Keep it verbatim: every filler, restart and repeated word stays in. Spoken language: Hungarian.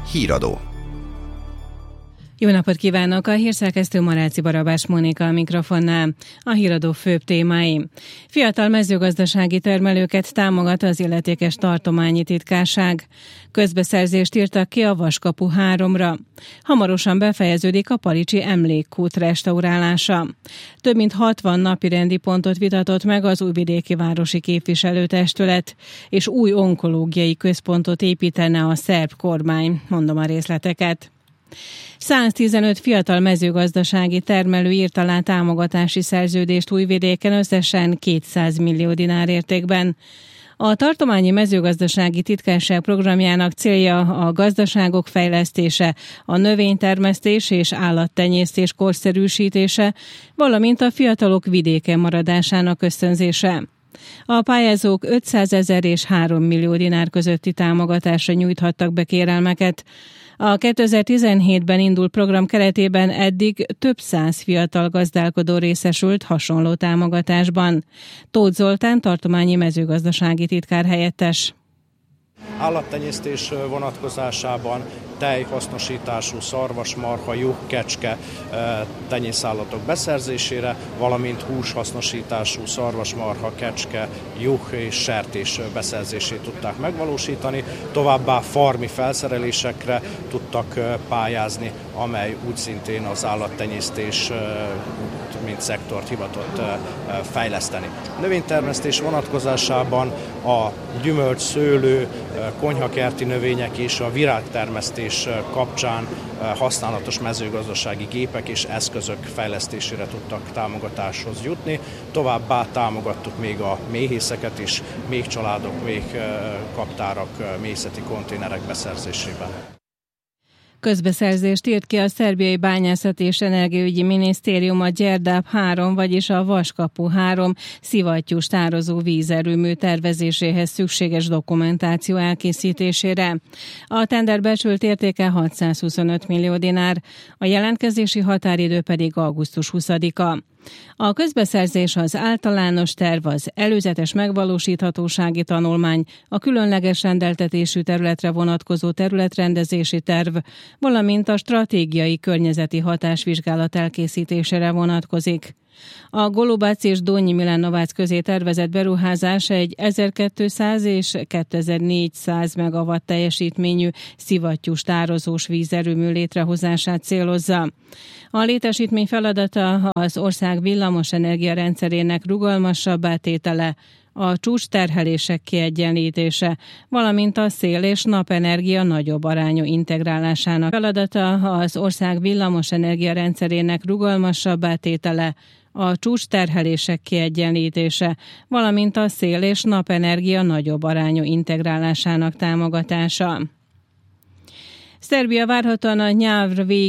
Híradó. Jó napot kívánok! A hírszerkesztő Maráci Barabás Mónika a mikrofonnál. A híradó főbb témái. Fiatal mezőgazdasági termelőket támogat az illetékes tartományi titkárság. Közbeszerzést írtak ki a Vaskapu háromra. Hamarosan befejeződik a Palicsi emlékkút restaurálása. Több mint hatvan napirendi pontot vitatott meg az Újvidéki Városi Képviselőtestület, és új onkológiai központot építene a szerb kormány. Mondom a részleteket. száztizenöt fiatal mezőgazdasági termelő írt alá támogatási szerződést Újvidéken összesen kétszáz millió dinár értékben. A tartományi mezőgazdasági titkárság programjának célja a gazdaságok fejlesztése, a növénytermesztés és állattenyésztés korszerűsítése, valamint a fiatalok vidéken maradásának ösztönzése. A pályázók ötszázezer és három millió dinár közötti támogatásra nyújthattak be kérelmeket. A kétezer-tizenhétben indult program keretében eddig több száz fiatal gazdálkodó részesült hasonló támogatásban. Tóth Zoltán tartományi mezőgazdasági titkár helyettes. Állattenyésztés vonatkozásában tejhasznosítású szarvasmarha, juh, kecske tenyészállatok beszerzésére, valamint húshasznosítású szarvasmarha, kecske, juh és sertés beszerzését tudták megvalósítani. Továbbá farmi felszerelésekre tudtak pályázni, amely úgy szintén az állattenyésztés mint szektort hivatott fejleszteni. Növénytermesztés vonatkozásában a gyümölcs, szőlő, konyhakerti növények és a virágtermesztés kapcsán használatos mezőgazdasági gépek és eszközök fejlesztésére tudtak támogatáshoz jutni. Továbbá támogattuk még a méhészeket is, még családok, még kaptárak, méhészeti konténerek beszerzésében. Közbeszerzést írt ki a Szerbiai Bányászati és Energiaügyi Minisztérium a Gyerdáp három, vagyis a Vaskapu három szivattyús tározó vízerőmű tervezéséhez szükséges dokumentáció elkészítésére. A tender becsült értéke hatszázhuszonöt millió dinár, a jelentkezési határidő pedig augusztus huszadika. A közbeszerzés az általános terv, az előzetes megvalósíthatósági tanulmány, a különleges rendeltetésű területre vonatkozó területrendezési terv, valamint a stratégiai környezeti hatásvizsgálat elkészítésére vonatkozik. A Golubác és Donyi Milanovac közé tervezett beruházás egy ezerkétszáz és kétezer-négyszáz megawatt teljesítményű szivattyús tározós vízerőmű létrehozását célozza. A létesítmény feladata az ország villamosenergia rendszerének rugalmasabbá tétele, a csúcsterhelések kiegyenlítése, valamint a szél- és napenergia nagyobb arányú integrálásának feladata az ország villamosenergia rendszerének rugalmasabbá tétele, a csúcsterhelések kiegyenlítése, valamint a szél- és napenergia nagyobb arányú integrálásának támogatása. Szerbia várhatóan a nyár végén